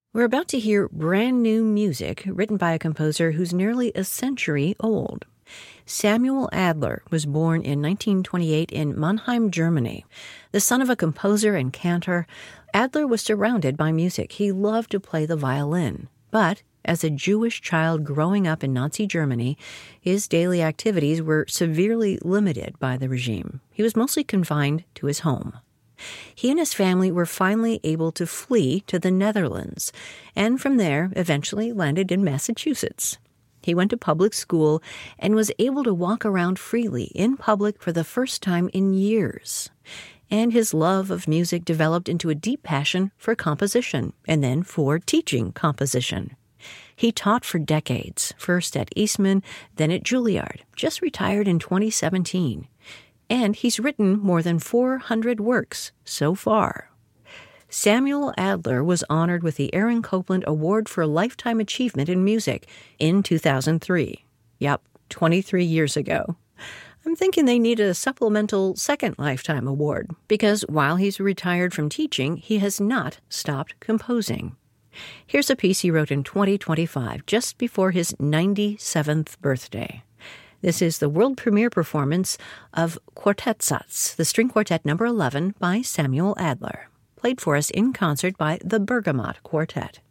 We're about to hear brand new music written by a composer who's nearly a century old. Samuel Adler was born in 1928 in Mannheim, Germany. The son of a composer and cantor, Adler was surrounded by music. He loved to play the violin. But as a Jewish child growing up in Nazi Germany, his daily activities were severely limited by the regime. He was mostly confined to his home. He and his family were finally able to flee to the Netherlands, and from there eventually landed in Massachusetts. He went to public school and was able to walk around freely in public for the first time in years. And his love of music developed into a deep passion for composition, and then for teaching composition. He taught for decades, first at Eastman, then at Juilliard, just retired in 2017. And he's written more than 400 works so far. Samuel Adler was honored with the Aaron Copland Award for Lifetime Achievement in Music in 2003. Yep, 23 years ago. I'm thinking they need a supplemental second Lifetime Award, because while he's retired from teaching, he has not stopped composing. Here's a piece he wrote in 2025, just before his 97th birthday. This is the world premiere performance of Quartettsatz, the string quartet number 11 by Samuel Adler, played for us in concert by the Bergamot Quartet.